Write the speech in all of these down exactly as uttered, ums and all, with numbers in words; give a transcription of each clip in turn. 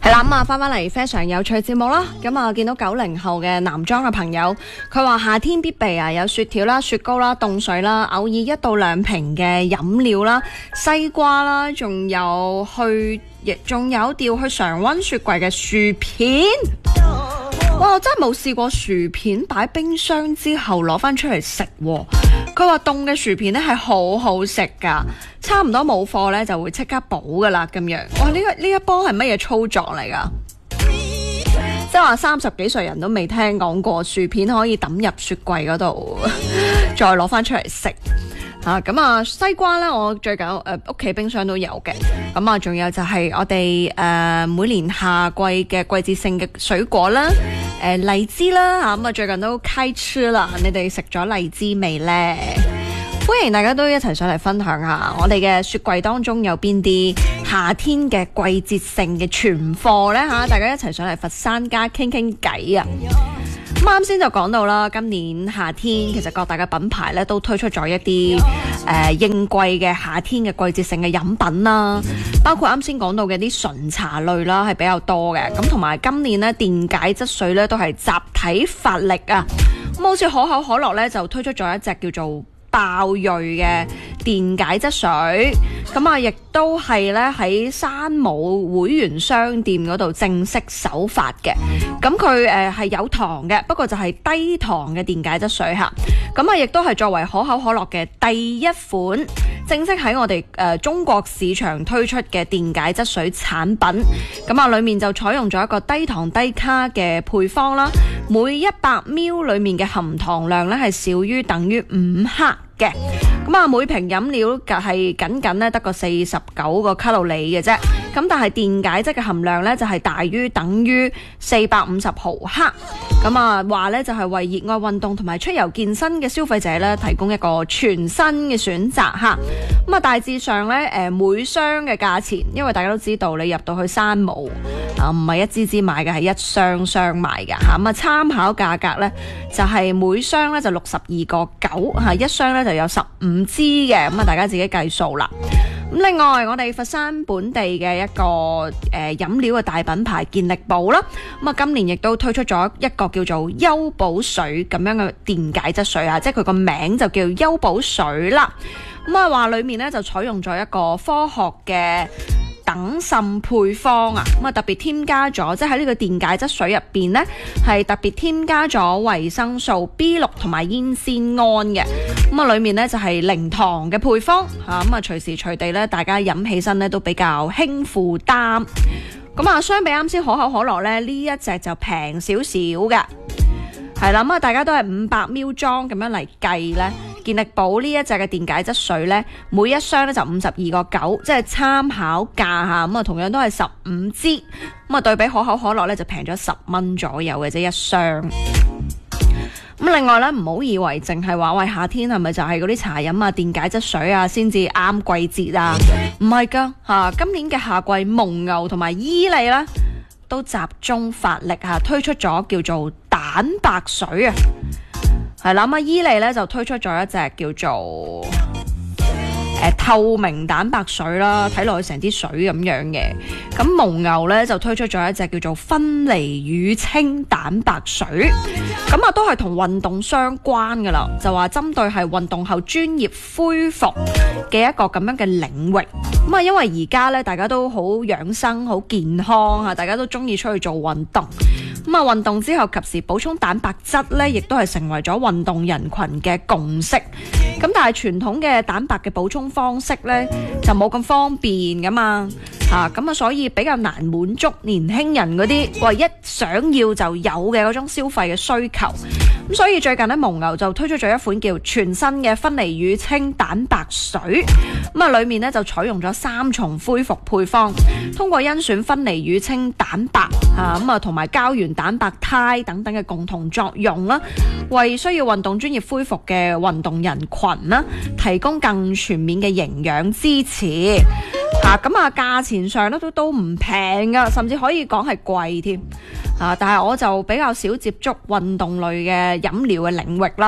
係啦，咁啊，翻返嚟非常有趣節目啦。咁啊，見到九零後嘅男裝嘅朋友，佢話夏天必備啊，有雪條啦、雪糕啦、凍水啦，偶爾一到兩瓶嘅飲料啦、西瓜啦，仲有去，亦仲有掉去常溫雪櫃嘅薯片。哇！我真係冇試過薯片擺冰箱之後攞翻出嚟食喎。佢話凍嘅薯片咧係好好食噶，差唔多冇貨咧就會即刻補噶啦咁樣。哇！呢、這個呢一波係乜嘢操作嚟噶？即係話三十幾歲人都未聽講過薯片可以抌入雪櫃嗰度，再攞翻出嚟食。啊，咁啊，西瓜咧，我最近誒屋企冰箱都有嘅。咁啊，仲有就係我哋誒、呃、每年夏季嘅季節性嘅水果啦，誒、呃、荔枝啦嚇，咁啊最近都開吃啦。你哋食咗荔枝未呢？歡迎大家都一齊上嚟分享下，我哋嘅雪櫃當中有邊啲夏天嘅季節性嘅存貨呢？嚇，大家一齊上嚟佛山家傾傾偈啊！咁啱先就講到啦，今年夏天其實各大嘅品牌咧都推出咗一啲誒、呃、應季嘅夏天嘅季節性嘅飲品啦，包括啱先講到嘅啲純茶類啦，係比較多嘅。咁同埋今年咧電解質水咧都係集體發力啊！咁好似可口可樂咧就推出咗一隻叫做爆銳嘅電解質水，咁啊，亦都係咧喺山姆會員商店嗰度正式首發嘅。咁佢誒係有糖嘅，不過就係低糖嘅電解質水嚇。咁啊，亦都係作為可口可樂嘅第一款正式喺我哋誒、呃、中國市場推出嘅電解質水產品。咁啊，裡面就採用咗一個低糖低卡嘅配方啦，每一百 ml 裡面嘅含糖量咧係少於等於五克嘅。咁啊，每瓶飲料係僅僅咧得個四十九個卡路里嘅啫。咁但係電解質嘅含量咧就係大於等於四百五十毫克。咁啊話咧就係為熱愛運動同埋出遊健身嘅消費者咧提供一個全新嘅選擇嚇。咁啊大致上咧誒每箱嘅價錢，因為大家都知道你入到去山姆啊唔係一支支買嘅，係一箱箱買嘅嚇。咁啊參考價格咧就係、是、每箱咧就六十二個九嚇，一箱咧就有十五支嘅。咁啊大家自己計數啦。咁另外，我哋佛山本地嘅一個誒、呃、飲料嘅大品牌健力寶啦，咁啊今年亦都推出咗一個叫做優寶水咁樣嘅電解質水啊，即係佢個名就叫優寶水啦。咁啊話裡面咧就採用咗一個科學嘅等滲配方啊，咁啊特別添加咗，即係喺呢個電解質水入邊呢，係特別添加咗維生素 B 六同埋煙酰胺嘅。咁啊裡面呢就係零糖嘅配方嚇，咁啊隨時隨地咧大家飲起身咧都比較輕負擔。咁啊相比啱先可口可樂咧，呢一隻就平少少嘅，係啦。咁啊大家都係五百 ml 裝咁樣嚟計咧。健力寶呢一隻嘅電解質水呢，每一箱呢就五十二個九，即係參考價下，咁啊同樣都係十五支，咁啊對比可口可樂呢，就平咗十蚊左右嘅啫一箱。咁另外呢，唔好以為淨係話喂夏天係咪就係嗰啲茶飲啊、電解質水啊先至啱季節啊？唔係噶嚇，今年嘅夏季蒙牛同埋伊利呢，都集中發力嚇，推出咗叫做蛋白水啊。係啦，咁啊伊利咧就推出咗一隻叫做誒、呃、透明蛋白水啦，睇落去成啲水咁樣嘅。咁蒙牛咧就推出咗一隻叫做分離乳清蛋白水，咁啊都係同運動相關噶啦，就話針對係運動後專業恢復嘅一個咁樣嘅領域。咁啊因為而家咧大家都好養生、好健康啊，大家都中意出去做運動。咁啊，運動之後及時補充蛋白質咧，亦都係成為咗運動人群嘅共識。咁但係傳統嘅蛋白嘅補充方式咧，就冇咁方便噶嘛，嚇咁啊，所以比較難滿足年輕人嗰啲唯一想要就有嘅嗰種消費嘅需求。咁所以最近咧，蒙牛就推出咗一款叫全新嘅分離乳清蛋白水。咁啊，裡面咧就採用咗三重恢復配方，通過甄選分離乳清蛋白嚇咁啊，同埋膠原蛋白肽等等嘅共同作用啦，為需要運動專業恢復嘅運動人群啦，提供更全面嘅營養支持嚇。咁啊，價錢上咧都都唔平噶，甚至可以講係貴添。啊！但係我就比較少接觸運動類嘅飲料嘅領域啦，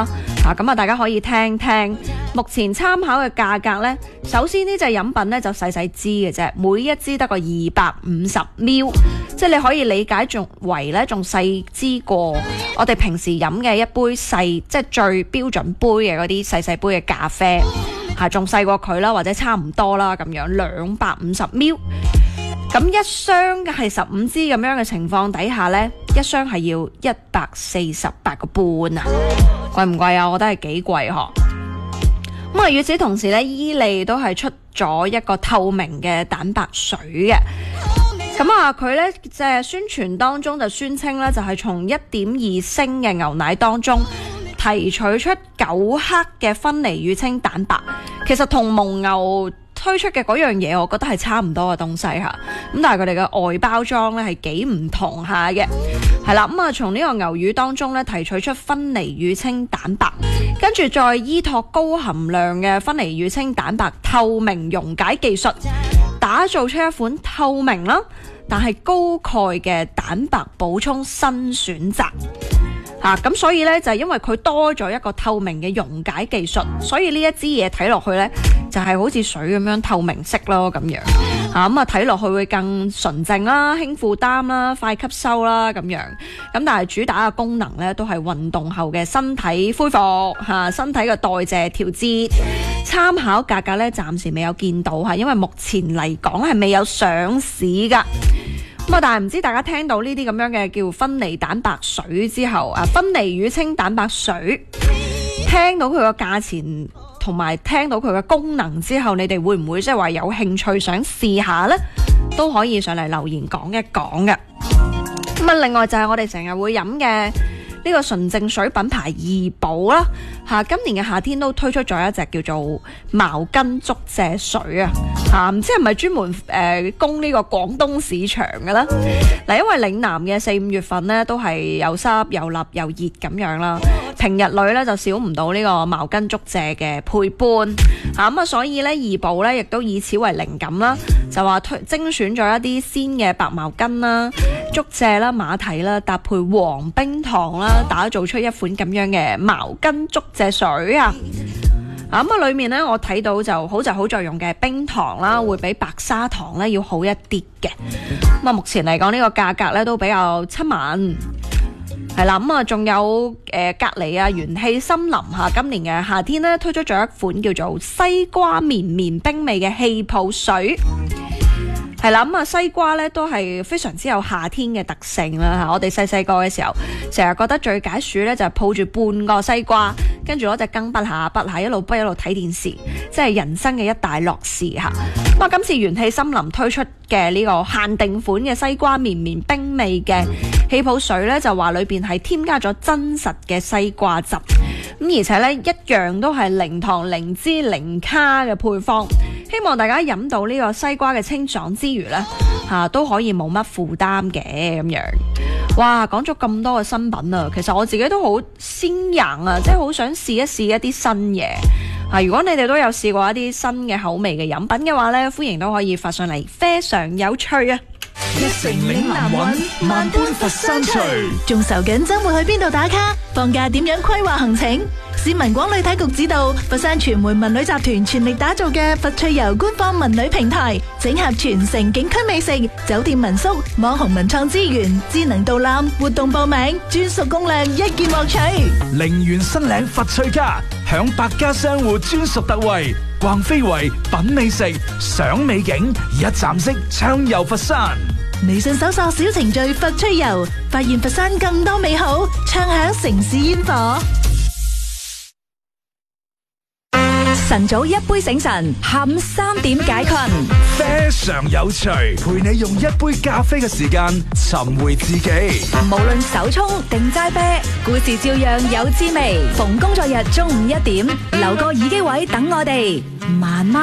啊，咁啊，大家可以聽聽。目前參考嘅價格呢，首先呢隻飲品呢就細細支嘅啫，每一支得個二百五十 ml， 即係你可以理解仲為呢仲細支過我哋平時飲嘅一杯細，即係最標準杯嘅嗰啲細細杯嘅咖啡，嚇仲細過佢啦，或者差唔多啦咁樣，兩百五十 ml。咁一箱係十五支咁樣嘅情況底下呢，一箱係要一百四十八個半啊，貴唔貴啊？我覺得係幾貴嗬。咁啊，與此同時咧，伊利都係出咗一個透明嘅蛋白水嘅。咁啊，佢咧即係宣傳當中就宣稱咧，就係從一點二升嘅牛奶當中提取出九克嘅分離乳清蛋白。其實同蒙牛推出嘅嗰樣嘢，我覺得係差唔多嘅東西嚇。咁但係佢哋嘅外包裝咧係幾唔同下嘅。係啦，咁啊，從呢個牛乳當中咧提取出分離乳清蛋白，跟住再依託高含量嘅分離乳清蛋白透明溶解技術，打造出一款透明啦，但係高鈣嘅蛋白補充新選擇。嚇，咁所以咧就係因為佢多咗一個透明嘅溶解技術，所以呢一支嘢睇落去咧就係好似水咁樣透明色咯咁樣。嚇，咁啊睇落去會更純淨啦、輕負擔啦、快吸收啦咁樣。咁但係主打嘅功能咧都係運動後嘅身體恢復嚇，身體嘅代謝調節。參考價格咧暫時未有見到嚇，因為目前嚟講係未有上市㗎。咁啊，但係唔知大家聽到呢啲咁樣嘅叫分離蛋白水之後，啊分離乳清蛋白水，聽到佢個價錢同埋聽到佢嘅功能之後，你哋會唔會即係話有興趣想試下呢？都可以上嚟留言講一講嘅。咁啊，另外就係我哋成日會飲嘅呢個純淨水品牌怡寶啦，嚇今年嘅夏天都推出咗一隻叫做茅根竹蔗水啊，嚇唔知係咪專門誒、呃、供呢個廣東市場嘅咧？嗱，因為嶺南嘅四五月份呢都係又濕又立又熱咁樣啦，平日裏咧就少唔到呢個茅根竹蔗嘅陪伴，嚇咁啊，所以咧怡寶咧亦都以此為靈感啦，就話推精選咗一啲鮮嘅白茅根啦、竹蔗啦、馬蹄啦，搭配黃冰糖啦，打造出一款咁樣嘅茅根竹蔗水啊！啊咁啊，裏面咧我睇到就好就好在用嘅冰糖啦，會比白砂糖咧要好一啲嘅。咁啊，目前嚟講呢個價格咧都比較親民。係啦，咁啊，仲有誒、呃、隔籬啊，元氣森林嚇，今年嘅夏天咧推出咗一款叫做西瓜綿綿冰味嘅氣泡水。係啦，咁啊西瓜咧都係非常之有夏天嘅特性啦嚇。我哋細細個嘅時候，成日覺得最解暑咧就係抱住半個西瓜，跟住攞隻羹筆下筆下，一路筆一路睇電視，即係人生嘅一大樂事嚇。咁啊，今次元氣森林推出嘅呢個限定款嘅西瓜綿綿冰味嘅氣泡水咧，就話裏邊係添加咗真實嘅西瓜汁，咁而且咧一樣都係零糖、零脂、零卡嘅配方。希望大家飲到呢個西瓜嘅清爽之餘呢，嚇、啊、都可以冇乜負擔嘅咁樣。哇，講咗咁多嘅新品啊，其實我自己都好先人啊，即係好想試一試一啲新嘢。啊，如果你哋都有試過一啲新嘅口味嘅飲品嘅話呢，歡迎都可以發上嚟，非常有趣啊！ 一城嶺南韻，萬般佛山隨。仲愁緊周末去邊度打卡？放假點樣規劃行程？市民廣旅體局指導，佛山傳媒文旅集團全力打造嘅佛趣遊官方文旅平台，整合全城景區美食、酒店民宿、網紅文創資源、智能導覽、活動報名、專屬攻略，一鍵獲取。 陵園新嶺佛趣家，享百家商戶專屬特惠，逛非遺、品美食、賞美景，一站式暢遊佛山。 微信搜索小程序佛趣遊，發現佛山更多美好，暢享城市煙火。 晨早一杯醒神，下午三點解困， 非常有趣，陪你用一杯咖啡嘅時間尋回自己。 無論手沖定齋啤，故事照樣有滋味。逢工作日中午一點，留個耳機位等我哋，慢慢